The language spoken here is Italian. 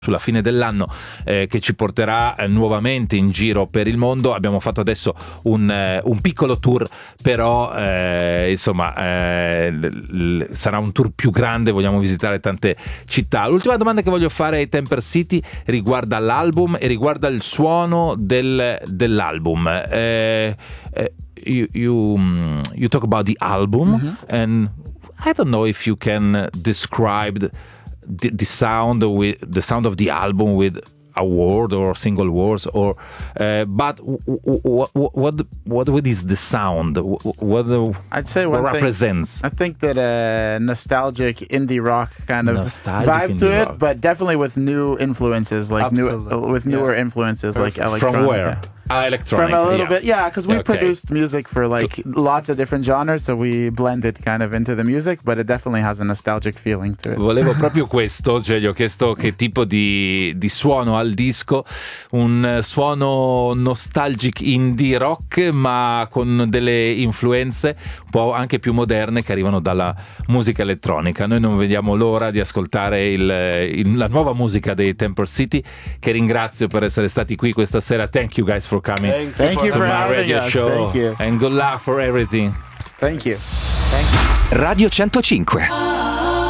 sulla fine dell'anno che ci porterà nuovamente in giro per il mondo. Abbiamo fatto adesso un piccolo tour, però insomma sarà un tour più grande, vogliamo visitare tante città. L'ultima domanda che voglio fare ai Temper City riguarda l'album e riguarda il suono dell'album. You talk about the album, and I don't know if you can describe the sound of the album with a word or single words, or but what is the sound? I'd say what one represents? Thing, I think that nostalgic indie rock kind of vibe to it, but definitely with new influences, like newer influences, like electronic. From where? Electronic. From a little bit, because we produced music for like lots of different genres, so we blend it kind of into the music, but it definitely has a nostalgic feeling to it. Volevo proprio questo, cioè gli ho chiesto che tipo di suono al disco, un suono nostalgic indie rock, ma con delle influenze un po' anche più moderne che arrivano dalla musica elettronica. Noi non vediamo l'ora di ascoltare la nuova musica dei Temper City, che ringrazio per essere stati qui questa sera. Thank you guys for coming. Thank you to for my having radio us. show. Thank you. And good luck for everything. Thank you. Radio 105.